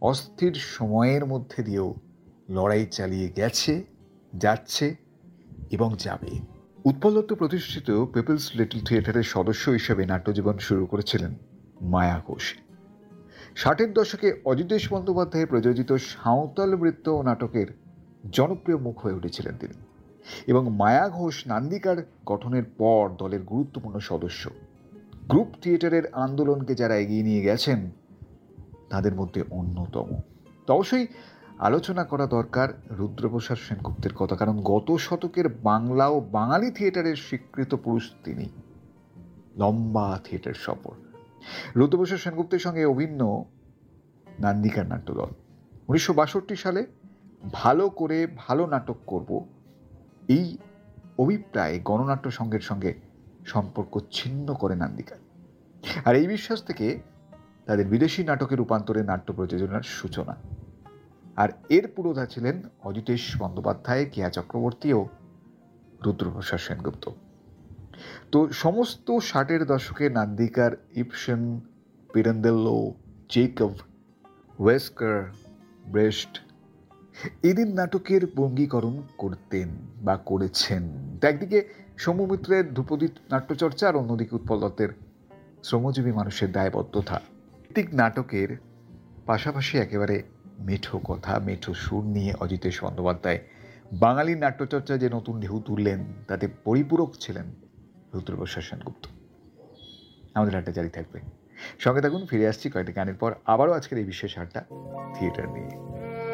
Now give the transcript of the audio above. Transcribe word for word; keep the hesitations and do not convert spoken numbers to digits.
অস্থির সময়ের মধ্যে দিয়েও লড়াই চালিয়ে গেছে, যাচ্ছে এবং যাবে। উৎপল দত্ত প্রতিষ্ঠিত পিপলস লিটল থিয়েটারের সদস্য হিসেবে নাট্যজীবন শুরু করেছিলেন মায়া ঘোষ। ষাটের দশকে অজিতেশ বন্দ্যোপাধ্যায় প্রযোজিত সাঁওতাল বৃত্ত নাটকের জনপ্রিয় মুখ হয়ে উঠেছিলেন তিনি, এবং মায়া ঘোষ নান্দিকার গঠনের পর দলের গুরুত্বপূর্ণ সদস্য। গ্রুপ থিয়েটারের আন্দোলনকে যারা এগিয়ে নিয়ে গেছেন তাদের মধ্যে অন্যতম। তো অবশ্যই আলোচনা করা দরকার রুদ্রপ্রসাদ সেনগুপ্তের কথা, কারণ গত শতকের বাংলা ও বাঙালি থিয়েটারের স্বীকৃত পুরুষ তিনি। লম্বা থিয়েটার সফর, রুদ্রপ্রসাদ সেনগুপ্তের সঙ্গে অভিন্ন নান্দিকার নাট্যদল। উনিশশো বাষট্টি সালে ভালো করে ভালো নাটক করব, এই অভিপ্রায় গণনাট্য সংঘের সঙ্গে সম্পর্ক ছিন্ন করে নান্দিকা। আর এই বিশ্বাস থেকে তাদের বিদেশি নাটকের রূপান্তরে নাট্য প্রযোজনার সূচনা। আর এর পুরোধা ছিলেন অজিতেশ বন্দ্যোপাধ্যায়, কেয়া চক্রবর্তী ও রুদ্রপ্রসাদ সেনগুপ্ত। তো সমস্ত ষাটের দশকে নান্দিকার ইপসন, পিরান্দেল্লো, চেকভ, ওয়েস্কার, ব্রেস্ট এদের নাটকের বঙ্গীকরণ করতেন বা করেছেন। একদিকে সৌম্যমিত্রের ধ্রুপদী নাট্যচর্চা, আর অন্যদিকে উৎপল দত্তের শ্রমজীবী মানুষের দায়বদ্ধতা। প্রত্যেক নাটকের পাশাপাশি একেবারে মেঠো কথা, মেঠো সুর নিয়ে অজিতেশ বন্দ্যোপাধ্যায় বাঙালির নাট্যচর্চা যে নতুন ঢেউ তুললেন তাতে পরিপূরক ছিলেন রুদ্রপ্রসাদ সেনগুপ্ত। আমাদের আড্ডা জারি থাকবে, সঙ্গে থাকুন। ফিরে আসছি কয়েকটি গানের পর আবারও আজকের এই বিশেষ আড্ডা থিয়েটার নিয়ে।